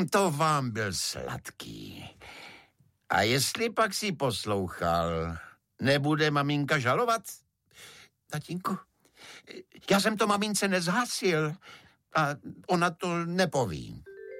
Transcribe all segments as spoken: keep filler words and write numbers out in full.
To vám byl sladký. A jestli pak si poslouchal, nebude maminka žalovat? Tatínku, já jsem to mamince nezhasil a ona to nepoví.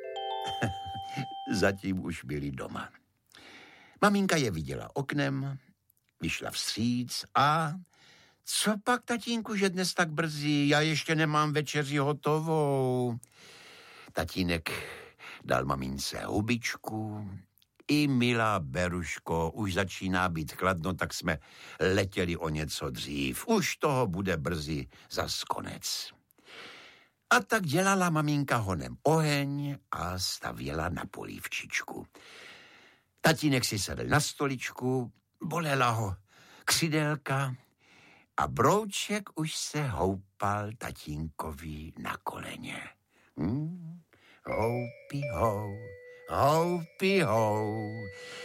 Zatím už byli doma. Maminka je viděla oknem, vyšla vstříc a... Co pak, tatínku, že dnes tak brzy? Já ještě nemám večeři hotovou. Tatínek dal mamince hubičku. I milá Beruško, už začíná být chladno, tak jsme letěli o něco dřív. Už toho bude brzy zas konec. A tak dělala maminka honem oheň a stavěla na polívčičku. Tatínek si sedl na stoličku, bolela ho křidélka a Brouček už se houpal tatínkovi na koleně. Hmm, houpi hou, houpi hou.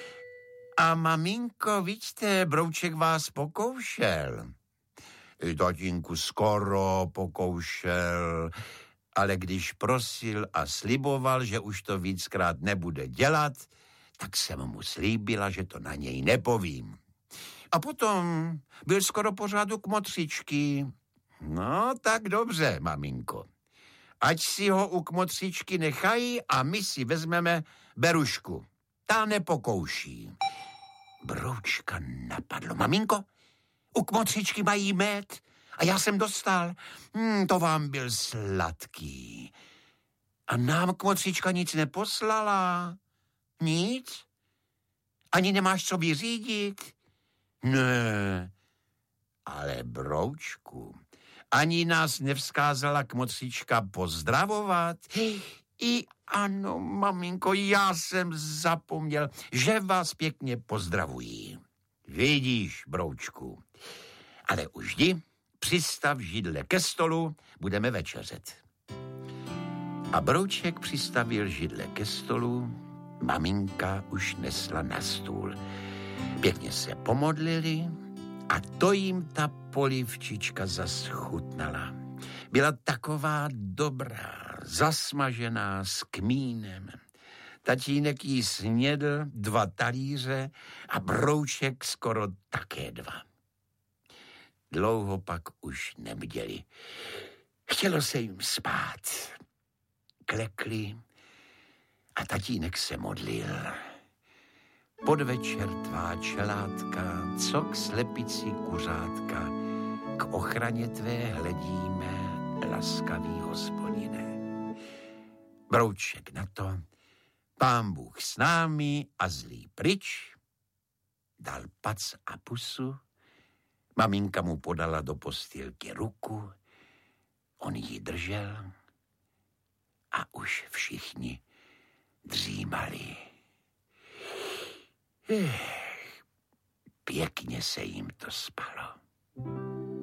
A maminko, vidíte, Brouček vás pokoušel. Tatínku skoro pokoušel, ale když prosil a sliboval, že už to víckrát nebude dělat, tak jsem mu slíbila, že to na něj nepovím. A potom byl skoro pořád u kmotřičky. No, tak dobře, maminko. Ať si ho u kmotřičky nechají a my si vezmeme Berušku. Ta nepokouší. Broučka napadlo. Maminko, u kmotřičky mají med a já jsem dostal. Hmm, to vám byl sladký. A nám kmotřička nic neposlala. Nic? Ani nemáš co vyřídit? Ne, ale Broučku, ani nás nevzkázala kmotřička pozdravovat. I ano, maminko, já jsem zapomněl, že vás pěkně pozdravují. Vidíš, Broučku, ale už jdi, přistav židle ke stolu, budeme večeřet. A Brouček přistavil židle ke stolu, maminka už nesla na stůl. Pěkně se pomodlili a to jim ta polívčička zas chutnala. Byla taková dobrá, zasmažená s kmínem. Tatínek jí snědl dva talíře a Brouček skoro také dva. Dlouho pak už nebděli. Chtělo se jim spát. Klekli a tatínek se modlil. Podvečer tvá čelátka, co k slepici kuřátka, k ochraně tvé hledíme, laskavý Hospodine. Brouček na to, Pán Bůh s námi a zlý pryč, dal pac a pusu, maminka mu podala do postýlky ruku, on ji držel a už všichni dřímali. Ech, pěkně se jim to spalo.